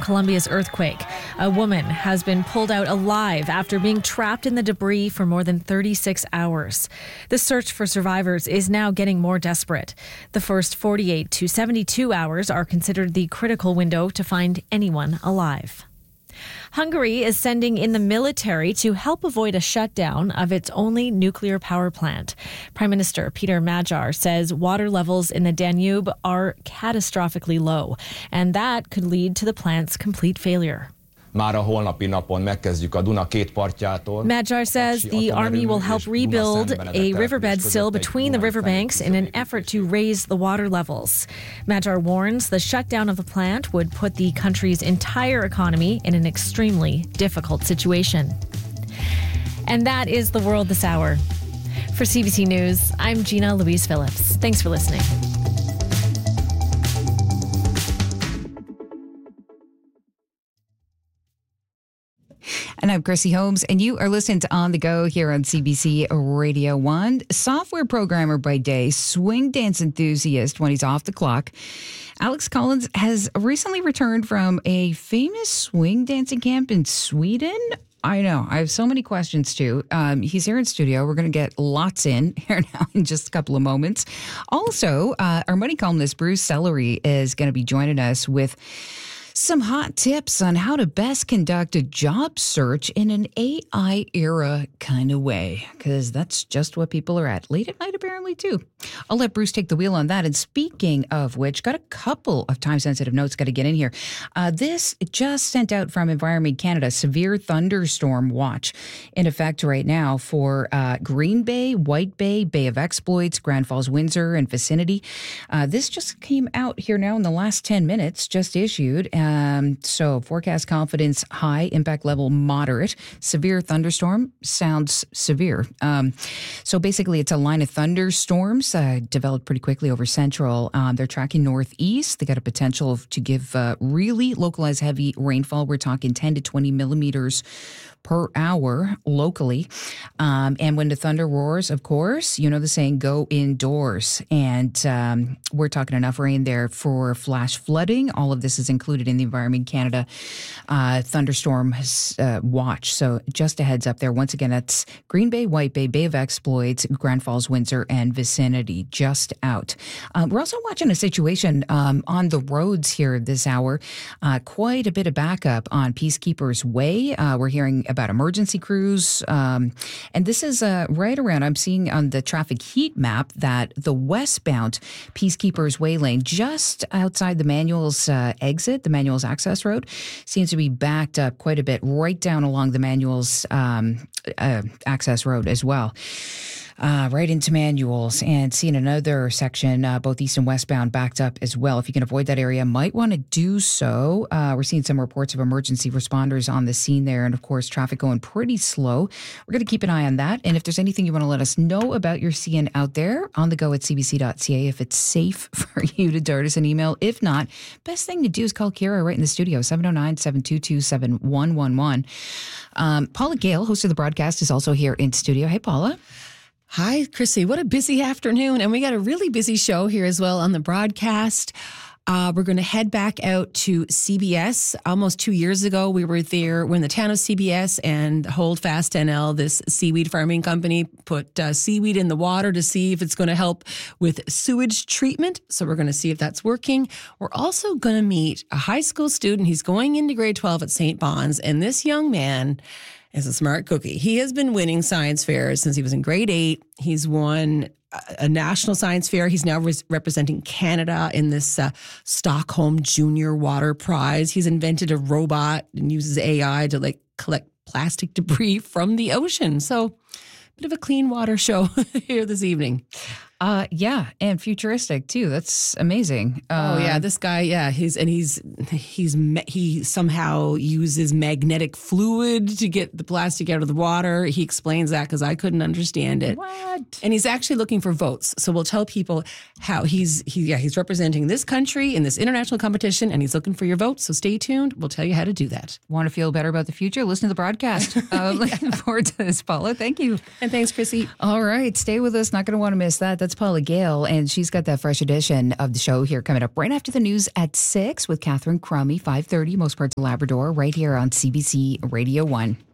Colombia's earthquake. A woman has been pulled out alive after being trapped in the debris for more than 36 hours. The search for survivors is now getting more desperate. The first 48 to 72 hours are considered the critical window to find anyone alive. Hungary is sending in the military to help avoid a shutdown of its only nuclear power plant. Prime Minister Peter Magyar says water levels in the Danube are catastrophically low, and that could lead to the plant's complete failure. Már a holnapi napon megkezdjük a Duna két partjától. Magyar says the army will help rebuild a riverbed sill between the riverbanks in an effort to raise the water levels. Magyar warns the shutdown of the plant would put the country's entire economy in an extremely difficult situation. And that is the world this hour. For CBC News, I'm Gina Louise Phillips. Thanks for listening. And I'm Chrissy Holmes, and you are listening to On the Go here on CBC Radio 1. Software programmer by day, swing dance enthusiast when he's off the clock. Alex Collins has recently returned from a famous swing dancing camp in Sweden. I know. I have so many questions, too. He's here in studio. We're going to get lots in here now in just a couple of moments. Also, our money columnist, Bruce Sellery, is going to be joining us with some hot tips on how to best conduct a job search in an AI era kind of way, because that's just what people are at. Late at night, apparently, too. I'll let Bruce take the wheel on that. And speaking of which, got a couple of time-sensitive notes got to get in here. This just sent out from Environment Canada, severe thunderstorm watch in effect right now for Green Bay, White Bay, Bay of Exploits, Grand Falls, Windsor, and vicinity. This just came out here now in the last 10 minutes, just issued. So forecast confidence high, impact level moderate. Severe thunderstorm sounds severe. So basically it's a line of thunderstorms developed pretty quickly over central. They're tracking northeast. They got a potential to give really localized heavy rainfall. We're talking 10 to 20 millimeters per hour locally. And when the thunder roars, of course, you know the saying, go indoors. And we're talking enough rain there for flash flooding. All of this is included in the Environment Canada thunderstorm watch. So just a heads up there. Once again, that's Green Bay, White Bay, Bay of Exploits, Grand Falls, Windsor, and vicinity just out. We're also watching a situation on the roads here this hour. Quite a bit of backup on Peacekeepers Way. We're hearing about emergency crews. And this is right around, I'm seeing on the traffic heat map that the westbound Peacekeepers Way lane just outside the Manuals exit, the Manuals access road, seems to be backed up quite a bit right down along the Manuals access road as well. Right into Manuals, and seeing another section, both east and westbound, backed up as well. If you can avoid that area, might want to do so. We're seeing some reports of emergency responders on the scene there, and of course, traffic going pretty slow. We're going to keep an eye on that, and if there's anything you want to let us know about your seeing out there, on the go at cbc.ca, if it's safe for you to dart us an email. If not, best thing to do is call Kira right in the studio, 709-722-7111. Paula Gale, host of the broadcast, is also here in studio. Hey, Paula. Hi, Chrissy. What a busy afternoon. And we got a really busy show here as well on the broadcast. We're going to head back out to CBS. Almost 2 years ago, we were there. We're in the town of CBS, and Holdfast NL, this seaweed farming company, put seaweed in the water to see if it's going to help with sewage treatment. So we're going to see if that's working. We're also going to meet a high school student. He's going into grade 12 at St. Bon's, and this young man is a smart cookie. He has been winning science fairs since he was in grade 8. He's won a national science fair. He's now representing Canada in this Stockholm Junior Water Prize. He's invented a robot and uses AI to collect plastic debris from the ocean. So, bit of a clean water show here this evening. Yeah, and futuristic too. That's amazing. This guy, he somehow uses magnetic fluid to get the plastic out of the water. He explains that because I couldn't understand it. What? And he's actually looking for votes. So we'll tell people how he's representing this country in this international competition, and he's looking for your votes. So stay tuned. We'll tell you how to do that. Want to feel better about the future? Listen to the broadcast. Looking forward to this, Paula. Thank you. And thanks, Chrissy. All right, stay with us. Not going to want to miss that. That's It's Paula Gale, and she's got that fresh edition of the show here coming up right after the news at 6 with Catherine Crummy, 5:30, most parts of Labrador, right here on CBC Radio 1.